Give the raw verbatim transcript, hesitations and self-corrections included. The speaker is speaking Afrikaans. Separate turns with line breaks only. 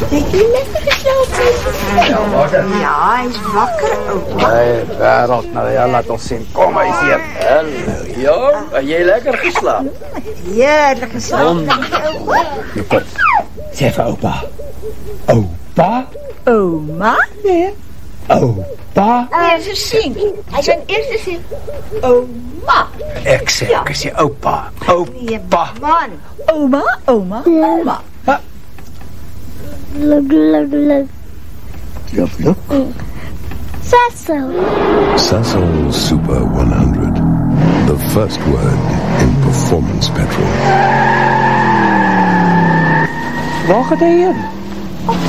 Het jy lekker geslaap?
Ja, wat dan?
Ja, hy is wakker, oupa.
Nee, wêreld, nou ja, laat ons sien. Kom, hy is hier.
Hallo, ja, het jy lekker geslaap?
Heerlik geslaap, dankie, oupa.
Nou kom, sê vir oupa. Oupa?
Oma?
Nee. Oupa?
Nee, sy sien. Hy gaan eers sê, oma.
Ek sê, ek sê oupa. Oupa.
Man. Oma, oma, oma.
Look, look, look.
Look, look.
Cecil.
Cecil Super one hundred. The first word in performance petrol.
Waar gaat hy heen?